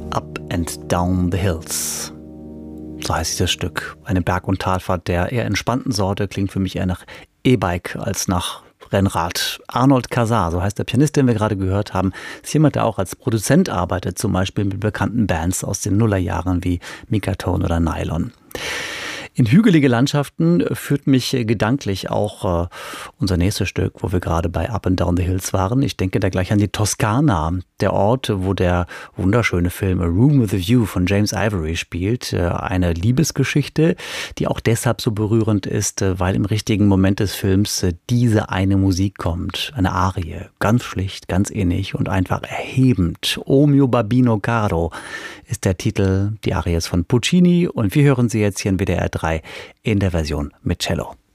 Up and Down the Hills. So heißt dieses Stück. Eine Berg- und Talfahrt der eher entspannten Sorte, klingt für mich eher nach E-Bike als nach Rennrad. Arnold Casar, so heißt der Pianist, den wir gerade gehört haben, ist jemand, der auch als Produzent arbeitet, zum Beispiel mit bekannten Bands aus den Nullerjahren wie Mikatone oder Nylon. In hügelige Landschaften führt mich gedanklich auch unser nächstes Stück, wo wir gerade bei Up and Down the Hills waren. Ich denke da gleich an die Toskana, der Ort, wo der wunderschöne Film A Room with a View von James Ivory spielt. Eine Liebesgeschichte, die auch deshalb so berührend ist, weil im richtigen Moment des Films diese eine Musik kommt. Eine Arie, ganz schlicht, ganz innig und einfach erhebend. O mio babbino caro ist der Titel. Die Arie ist von Puccini und wir hören sie jetzt hier in WDR 3 in der Version mit Cello.